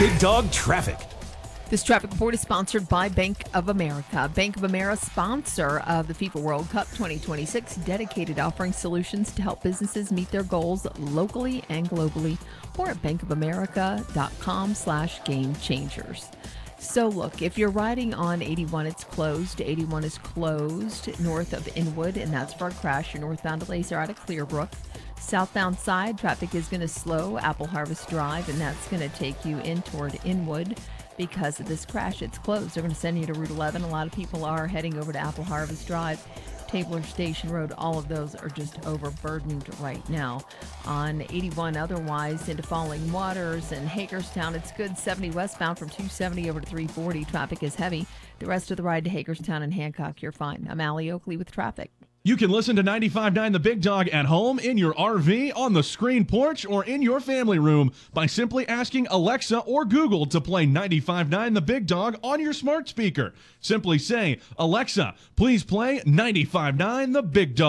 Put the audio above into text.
Big Dog Traffic. This traffic report is sponsored by Bank of America. Bank of America, sponsor of the FIFA World Cup 2026, dedicated offering solutions to help businesses meet their goals locally and globally, or at bankofamerica.com/game changers. So look, if you're riding on 81, it's closed. 81 is closed north of Inwood, and that's for a crash. Your northbound delays are out of Clearbrook. Southbound side, traffic is going to slow Apple Harvest Drive, and that's going to take you in toward Inwood. Because of this crash, it's closed. They're going to send you to Route 11. A lot of people are heading over to Apple Harvest Drive, Tabler Station Road. All of those are just overburdened right now. On 81, otherwise, into Falling Waters and Hagerstown, it's good. 70 westbound from 270 over to 340. Traffic is heavy. The rest of the ride to Hagerstown and Hancock, you're fine. I'm Allie Oakley with traffic. You can listen to 95.9 The Big Dog at home, in your RV, on the screen porch, or in your family room by simply asking Alexa or Google to play 95.9 The Big Dog on your smart speaker. Simply say, Alexa, please play 95.9 The Big Dog.